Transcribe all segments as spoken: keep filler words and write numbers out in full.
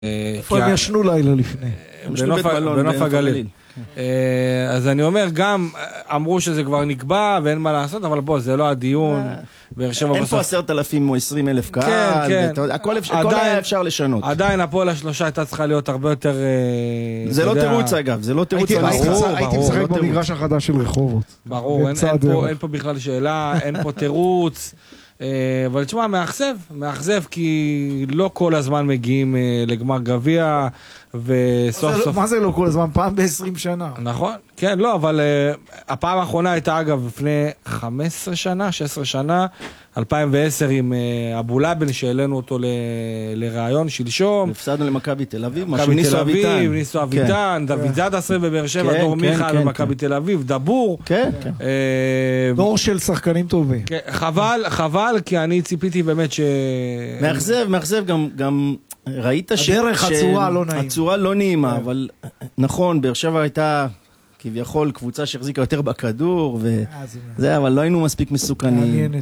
איפה הם ישנו לילה לפני? בנוף הגליל. אז אני אומר, גם אמרו שזה כבר נקבע ואין מה לעשות, אבל בוא, זה לא הדיון. אין פה עשרת אלפים או עשרים אלף קהל, הכל היה אפשר לשנות. עדיין הפועל השלושה הייתה צריכה להיות הרבה יותר... זה לא תירוץ אגב, זה לא תירוץ. הייתי משחק במגרש החדש של רחובות. ברור, אין פה בכלל שאלה, אין פה תירוץ. אבל תשמע, מאכזב, מאכזב כי לא כל הזמן מגיעים לגמר גביע, וסוף סוף... מה זה לא כל הזמן? פעם ב-עשרים שנה. נכון, כן, לא, אבל הפעם האחרונה הייתה אגב לפני חמש עשרה שנה, שש עשרה שנה, אלפיים ועשר עם אבו לבן, שהעלינו אותו לרעיון שלשום. הפסדנו למכבי תל אביב, מכבי תל אביב, ניסו אביטן, דוד זאד עשרה בבאר שבע, דור מיכה במכבי תל אביב, דבור. כן, כן. דור של שחקנים טובים. חבל, חבל, כי אני ציפיתי באמת ש... מאכזב, מאכזב גם... ראית הדרך, הצורה לא נעימה. הצורה לא נעימה, אבל נכון, באר שבע הייתה כביכול קבוצה שהחזיקה יותר בכדור, וזה, אבל לא היינו מספיק מסוכנים.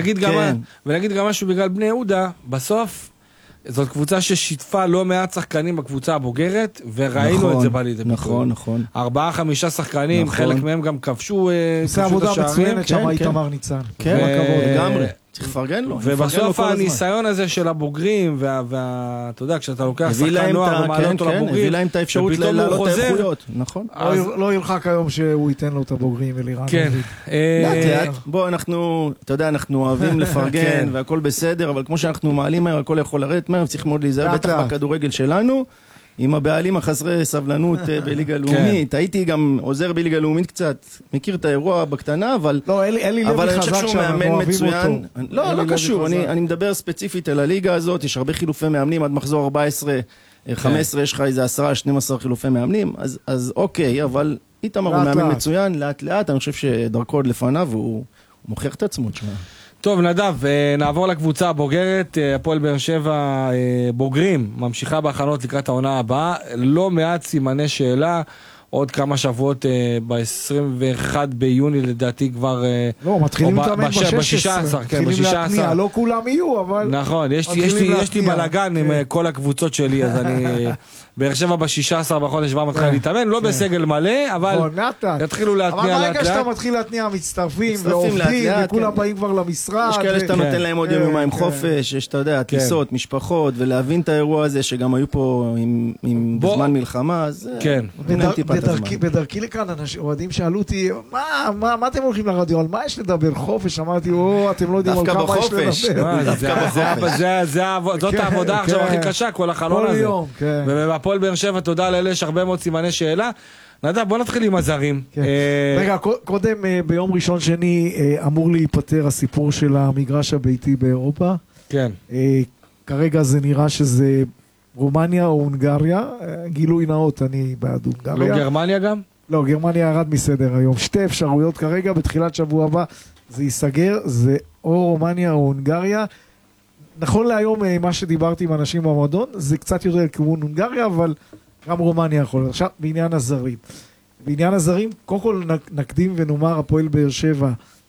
ונגיד גם משהו בגלל בני יהודה, בסוף, זאת קבוצה ששיתפה לא מעט שחקנים בקבוצה הבוגרת, וראינו את זה בלידי. נכון, נכון. ארבעה, חמישה שחקנים, חלק מהם גם כבשו את העבודה מצוינת, שם איתמר ניצן. כן, לגמרי. צריך לפרגן לו. ובסוף הניסיון הזה של הבוגרים, ואתה יודע, כשאתה לוקח שחקן נוער ומעלה אותו לבוגרים, הביא להם את האפשרות לעלות את האיכויות. נכון. לא ירחק היום שהוא ייתן לו את הבוגרים אלירן. כן. בוא, אנחנו, אתה יודע, אנחנו אוהבים לפרגן, והכל בסדר, אבל כמו שאנחנו מעלים מהר, הכל יכול לרדת מהר, צריך מאוד להיזהר, בטח בכדורגל שלנו, עם הבעלים החסרי סבלנות בליגה לאומית. הייתי גם עוזר בליגה לאומית קצת, מכיר את האירוע בקטנה, אבל אני חושב שהוא מאמן מצוין. לא, לא קשור, אני מדבר ספציפית על הליגה הזאת, יש הרבה חילופי מאמנים, עד מחזור ארבע עשרה, חמש עשרה, יש לך איזה עשרה, שנים עשר חילופי מאמנים, אז אוקיי, אבל איתמר הוא מאמן מצוין, לאט לאט, אני חושב שדרכו עוד לפניו, והוא מוכיח את עצמו, תשמע. טוב, נדב, נעבור לקבוצה הבוגרת, הפועל באר שבע בוגרים, ממשיכה בהכנות לקראת העונה הבאה, לא מעט סימני שאלה, עוד כמה שבועות ב-עשרים ואחד ביוני לדעתי כבר... לא, מתחילים להתאמן ב-שש עשרה, מתחילים להתניע, לא כולם יהיו, אבל... נכון, יש לי בלגן עם כל הקבוצות שלי, אז אני... באר שבע ב-שישה עשר בחודש כבר מתחילה להתאמן, לא בסגל מלא, אבל יתחילו להתניע לאט לאט. אבל ברגע שאתה מתחיל להתניע, מצטרפים ועובדים, וכולם באים כבר למשרד. יש כאלה שאתה נותן להם עוד יום יומיים חופש, יש, אתה יודע, טיסות, משפחות, ולהבין את האירוע הזה שגם היו פה בזמן מלחמה, אז נותנים טיפה את הזמן. בדרכי לכאן, אוהדים שאלו אותי, מה אתם הולכים לרדיו? על מה יש לדבר? חופש? אמרתי, או, אתם לא יודעים על כמה יש לדבר. זאת העבודה עכשיו הכי קשה, כל החלון הזה. ובפועל באר שבע, תודה לאלה, יש הרבה מאוד סימני שאלה. נדב, בוא נתחיל עם הזרים. רגע, קודם ביום ראשון שני אמור להיפטר הסיפור של המגרש הביתי באירופה. כן. כרגע זה נראה שזה רומניה או הונגריה. גילוי נאות, אני בעד הונגריה. לא גרמניה גם? לא, גרמניה ירד מסדר היום. שתי אפשרויות כרגע, בתחילת שבוע הבא זה ייסגר, זה או רומניה או הונגריה. נכון להיום, מה שדיברתי עם אנשים במועדון, זה קצת יותר כיוון הונגריה, אבל גם רומניה יכול. עכשיו, בעניין הזרים. בעניין הזרים, קודם כל נקדים ונאמר, הפועל באר שבע,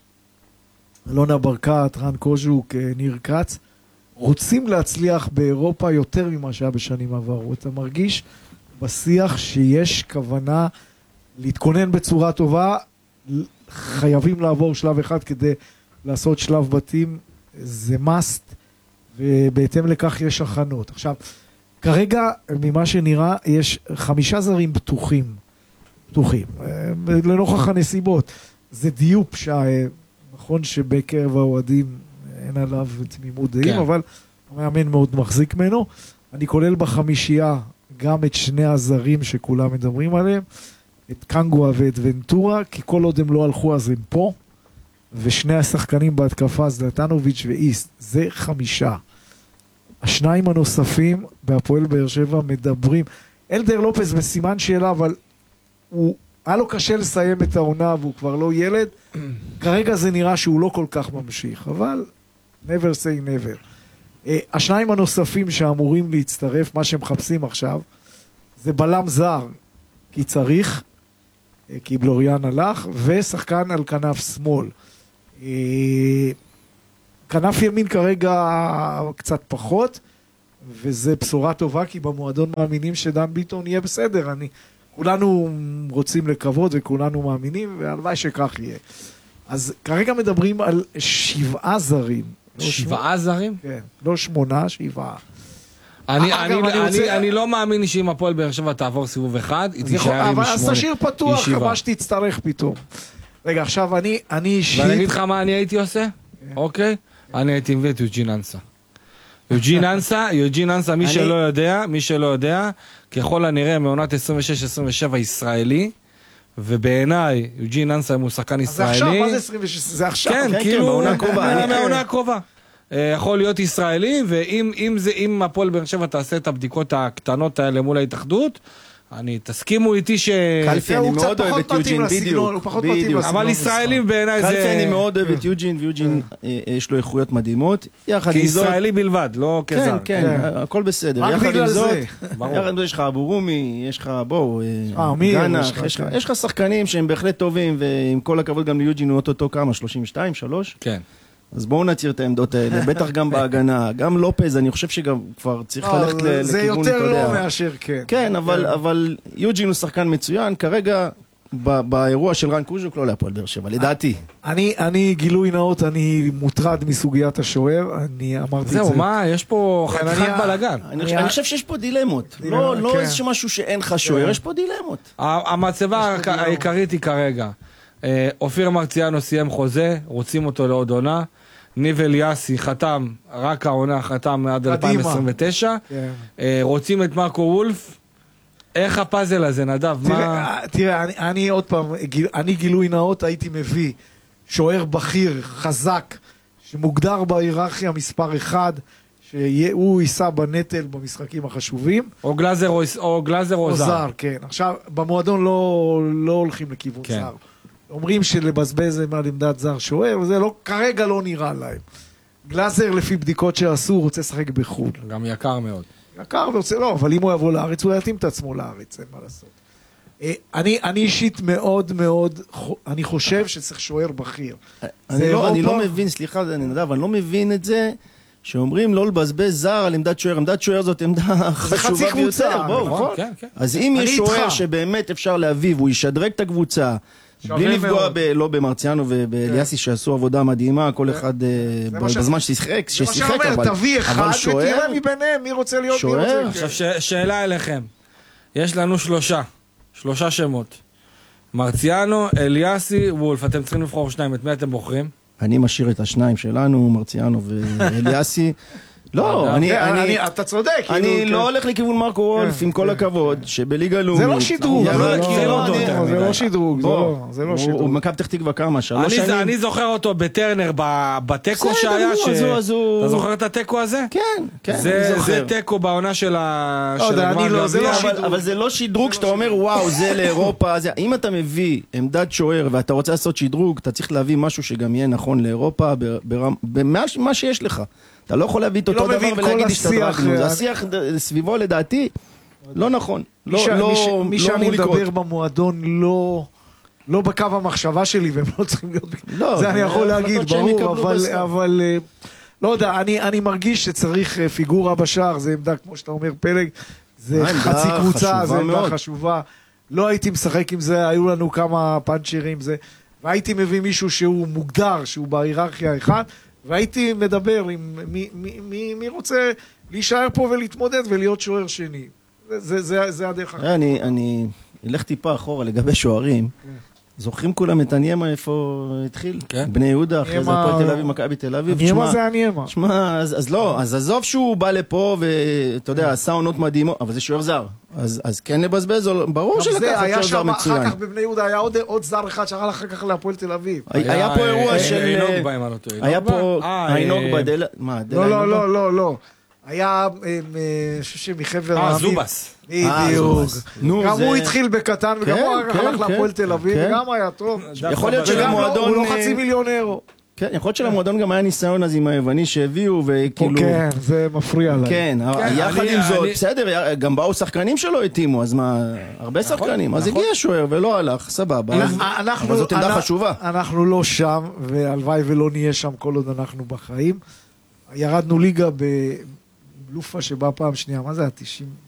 אלונה ברקת, רן קוז'וק, ניר קץ, רוצים להצליח באירופה יותר ממה שהיה בשנים עברו. אתה מרגיש בשיח שיש כוונה להתכונן בצורה טובה, חייבים לעבור שלב אחד כדי לעשות שלב בתים, זה must, ובהתאם לכך יש הכנות. עכשיו, כרגע, ממה שנראה, יש חמישה זרים פתוחים, פתוחים, לנוכח הנסיבות. זה דיופ שנכון שבקרב האוהדים אין עליו תמימות דעים, כן. אבל המאמן מאוד מחזיק ממנו. אני כולל בחמישייה גם את שני הזרים שכולם מדברים עליהם, את קנגואה ואת ונטורה, כי כל עוד הם לא הלכו אז הם פה, ושני השחקנים בהתקפה, זלטנוביץ' ואיסט, זה חמישה. השניים הנוספים בהפועל באר שבע מדברים, אלדר לופס בסימן שאלה, אבל הוא, היה לו קשה לסיים את העונה, והוא כבר לא ילד, כרגע זה נראה שהוא לא כל כך ממשיך, אבל never say never. Uh, השניים הנוספים שאמורים להצטרף, מה שהם מחפשים עכשיו, זה בלם זר, כי צריך, uh, כי בלוריאן הלך, ושחקן על כנף שמאל. Uh, כנף ימין כרגע קצת פחות, וזה בשורה טובה, כי במועדון מאמינים שדן ביטון יהיה בסדר. אני, כולנו רוצים לקוות וכולנו מאמינים, והלוואי שכך יהיה. אז כרגע מדברים על שבעה זרים. שבעה זרים? כן, לא שמונה, שבעה. אני, אני, אני, אני, אני לא מאמין שאם הפועל באר שבע תעבור סיבוב אחד, היא תישאר עם שמונה. אז תשאיר פתוח מה שתצטרך פתאום. רגע, עכשיו אני, אני אישית... ואני אגיד לך מה אני הייתי עושה? אוקיי? אני הייתי מביא את יוג'ין אנסה. יוג'ין אנסה, יוג'ין אנסה, מי שלא יודע, מי שלא יודע, ככל הנראה מעונת עשרים ושש עשרים ושבע ישראלי, ובעיניי יוג'ין אנסה הוא שחקן ישראלי. זה עכשיו, מה זה עשרים ושש? זה עכשיו. כן, כאילו, מהעונה הקרובה. יכול להיות ישראלי, ואם הפועל באר שבע תעשה את הבדיקות הקטנות האלה מול ההתאחדות, אני, תסכימו איתי ש... קלפי, אני מאוד אוהב את יוג'ין, בדיוק. אבל ישראלים בעיניי זה... קלפי, אני מאוד אוהב את יוג'ין, ויוג'ין יש לו איכויות מדהימות. כישראלי בלבד, לא כזר. כן, כן, הכל בסדר. רק בגלל זה. יחד עם זה יש לך אבו רומי, יש לך, בואו, גנח, יש לך שחקנים שהם בהחלט טובים, ועם כל הכבוד גם ליוג'ין הוא אותו כמה, שלושים ושתיים, שלוש? כן. אז בואו נציר את העמדות האלה, בטח גם בהגנה, גם לופז, אני חושב שגם כבר צריך ללכת לכיוון, אתה יודע. זה יותר לא מאשר, כן. כן, אבל יוג'ין הוא שחקן מצוין, כרגע באירוע של רן קוז'וק לא להפועל באר שבע, לדעתי. אני, גילוי נאות, אני מוטרד מסוגיית השוער, אני אמרתי את זה. זהו, מה, יש פה חתיכת בלגן. אני חושב שיש פה דילמות, לא איזה משהו שאין לך שוער, יש פה דילמות. המצבה העיקרית היא כרגע. אופיר מרציאנו סיים חוזה, רוצים אותו לעוד עונה. ניב אליאסי חתם, רק העונה חתם עד אלפיים עשרים ותשע. רוצים את מרקו וולף. איך הפאזל הזה, נדב? תראה, אני עוד פעם, אני גילוי נאות הייתי מביא שוער בכיר, חזק, שמוגדר בהיררכיה מספר אחד, שהוא יישא בנטל במשחקים החשובים. או גלאזר או גלאזר או זר. כן. עכשיו, במועדון לא הולכים לכיוון זר. אומרים שלבזבז על עמדת זר שוער, וזה לא, כרגע לא נראה להם. גלאזר, לפי בדיקות שעשו, רוצה לשחק בחו"ל. גם יקר מאוד. יקר ורוצה, לא, אבל אם הוא יבוא לארץ, הוא יתאים את עצמו לארץ, אין מה לעשות. אני, אני אישית מאוד מאוד, אני חושב שצריך שוער בכיר. אני לא, אני לא מבין, סליחה, נדב, אני לא מבין את זה, שאומרים לא לבזבז זר על עמדת שוער. עמדת שוער זאת עמדה חשובה ביותר. בואו, אז אם יש שוער שבאמת אפשר להביא, והוא ישדרג את הקבוצה, בלי לפגוע לא במרציאנו ובאליאסי שעשו עבודה מדהימה, כל אחד בזמן ששיחק, זה מה שאומר, תביא אחד ותראה מביניהם מי רוצה להיות שוער. עכשיו שאלה אליכם, יש לנו שלושה, שלושה שמות, מרציאנו, אליאסי, וולף, אתם צריכים לבחור שניים, את מי אתם בוחרים? אני משאיר את השניים שלנו, מרציאנו ואליאסי. לא, אני, אתה צודק. אני לא הולך לכיוון מרקו וולף, עם כל הכבוד, שבליגה לאומית. זה לא שדרוג. זה לא שדרוג. זה לא שדרוג. הוא מכבי פתח תקווה כמה? שלוש שנים? אני זוכר אותו בטרנר, בטקו שהיה. אתה זוכר את הטקו הזה? כן, כן. זה טקו בעונה של הגמר גביע. אבל זה לא שדרוג שאתה אומר, וואו, זה לאירופה. אם אתה מביא עמדת שוער ואתה רוצה לעשות שדרוג, אתה צריך להביא משהו שגם יהיה נכון לאירופה, במה שיש לך. אתה לא יכול להביא את אותו דבר ולהגיד השתדרגנו. זה השיח סביבו לדעתי לא נכון. מי שאני מדבר במועדון לא בקו המחשבה שלי והם לא צריכים להיות... זה אני יכול להגיד, ברור, אבל לא יודע, אני מרגיש שצריך פיגורה בשער, זה עמדה כמו שאתה אומר פלג, זה חצי קבוצה, זה עמדה חשובה. לא הייתי משחק עם זה, היו לנו כמה פאנצ'רים, והייתי מביא מישהו שהוא מוגדר, שהוא בהיררכיה אחד, והייתי מדבר עם מי, מי, מי, מי רוצה להישאר פה ולהתמודד ולהיות שוער שני. זה, זה, זה הדרך אחת. אני, אני אלך טיפה אחורה לגבי שוערים. זוכרים כולם את הניימה איפה התחיל? בני יהודה, אחרי זה הפועל תל אביב, מכבי תל אביב. הניימה זה הניימה. שמע, אז לא, אז עזוב שהוא בא לפה ואתה יודע, עשה עונות מדהימות, אבל זה שוער זר. אז כן לבזבז, ברור שלקח את שוער זר מצוין. אחר כך בבני יהודה היה עוד זר אחד שעלה אחר כך להפועל תל אביב. היה פה אירוע של... היה פה... איינוג בדל... מה, דל איינוג? לא, לא, לא, לא. היה, אני חושב שמחבר... אה, זובס. בדיוק. גם הוא התחיל בקטן, וגם הוא הלך להפועל תל אביב, וגם היה טוב. יכול להיות שלמועדון... הוא לא חצי מיליון אירו. כן, יכול להיות שלמועדון גם היה ניסיון אז עם היווני שהביאו, וכאילו... כן, זה מפריע להם. כן, יחד עם זאת, בסדר, גם באו שחקנים שלא התאימו, אז מה, הרבה שחקנים, אז הגיע שוער ולא הלך, סבבה, אבל זאת עמדה חשובה. אנחנו לא שם, והלוואי ולא נהיה שם כל עוד אנחנו בחיים. ירדנו ליגה לופה שבא פעם שנייה, מה זה היה? תשעים?